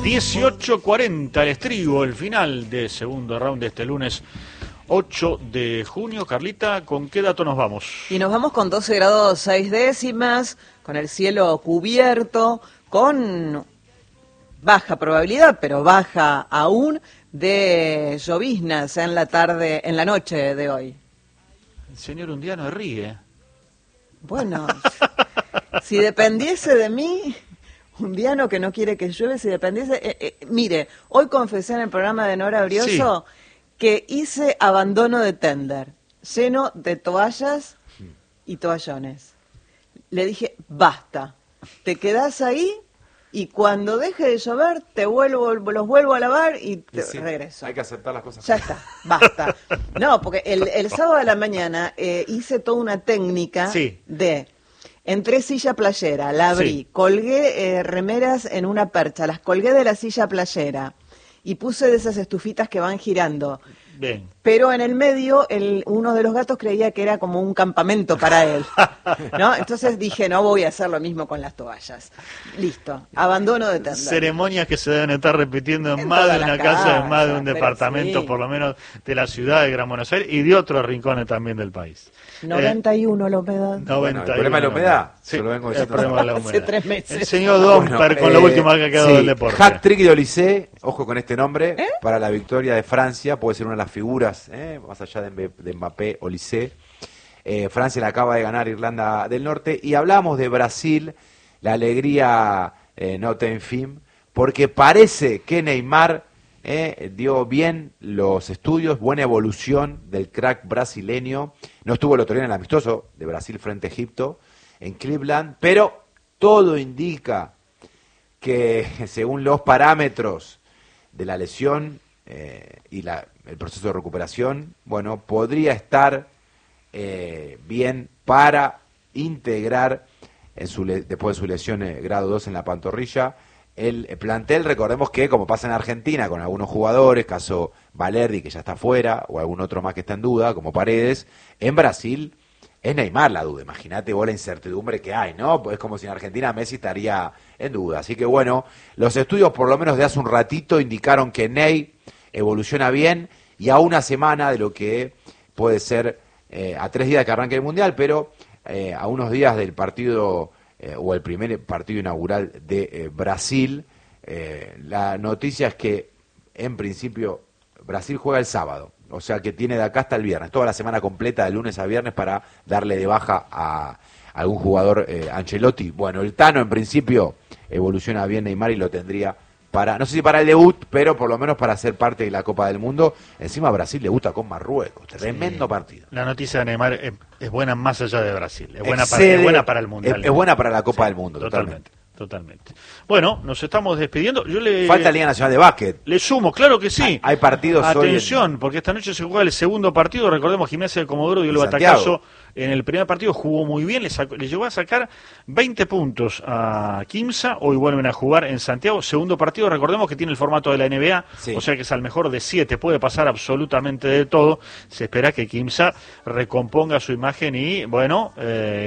18:40, el estribo, el final de segundo round de este lunes 8 de junio. Carlita, ¿con qué dato nos vamos? Y nos vamos con 12 grados 6 décimas, con el cielo cubierto, con baja probabilidad, pero baja aún, de lloviznas en la tarde, en la noche de hoy. El señor Undiano ríe. Bueno, si dependiese de mí, Undiano que no quiere que llueve, si dependiese... mire, hoy confesé en el programa de Nora Brioso que hice abandono de tender, lleno de toallas y toallones. Le dije, basta, te quedás ahí y cuando deje de llover los vuelvo a lavar y regreso. Hay que aceptar las cosas. Ya está, basta. No, porque el sábado de la mañana hice toda una técnica de... Entré silla playera, la abrí, colgué remeras en una percha, las colgué de la silla playera y puse de esas estufitas que van girando. Bien. Pero en el medio, uno de los gatos creía que era como un campamento para él, ¿no? Entonces dije, no voy a hacer lo mismo con las toallas. Listo, abandono de tender. Ceremonias que se deben estar repitiendo en más de una casa, en más de un departamento, por lo menos de la ciudad de Gran Buenos Aires y de otros rincones también del país. 91 la humedad. 91, bueno, el problema de la humedad, sí, yo lo vengo el problema de la humedad. Hace 3 meses. El señor Domper con la última que ha quedado del deporte. Hat-trick de Olysée, ojo con este nombre, para la victoria de Francia, puede ser una de las figuras, más allá de Mbappé, Olysée. Francia le acaba de ganar Irlanda del Norte, y hablamos de Brasil, la alegría no ten fin, porque parece que Neymar dio bien los estudios, buena evolución del crack brasileño. No estuvo el otro día en el amistoso de Brasil frente a Egipto en Cleveland, pero todo indica que según los parámetros de la lesión y el proceso de recuperación, bueno, podría estar bien para integrar después de su lesión grado 2 en la pantorrilla el plantel. Recordemos que, como pasa en Argentina con algunos jugadores, caso Valerdi, que ya está fuera, o algún otro más que está en duda, como Paredes, en Brasil es Neymar la duda. Imagínate vos la incertidumbre que hay, ¿no? Pues es como si en Argentina Messi estaría en duda. Así que bueno, los estudios por lo menos de hace un ratito indicaron que Ney evoluciona bien, y a una semana de lo que puede ser, a 3 días de que arranque el Mundial, pero a unos días del partido o el primer partido inaugural de Brasil. La noticia es que en principio Brasil juega el sábado, o sea que tiene de acá hasta el viernes, toda la semana completa de lunes a viernes para darle de baja a algún jugador. Ancelotti, bueno, el Tano en principio evoluciona bien Neymar y lo tendría para, no sé si para el debut, pero por lo menos para ser parte de la Copa del Mundo. Encima Brasil debuta con Marruecos, tremendo partido. La noticia de Neymar es buena más allá de Brasil, es buena para el Mundial. Es buena para la Copa del Mundo, totalmente. Bueno, nos estamos despidiendo. Falta Liga Nacional de Básquet. Le sumo, claro que sí. Hay partidos. Atención, porque esta noche se juega el segundo partido. Recordemos, Gimnasia del Comodoro dio el batacazo en el primer partido, jugó muy bien, le llegó a sacar 20 puntos a Quimsa. Hoy vuelven a jugar en Santiago. Segundo partido, recordemos que tiene el formato de la NBA, o sea que es al mejor de 7, puede pasar absolutamente de todo. Se espera que Quimsa recomponga su imagen y, bueno...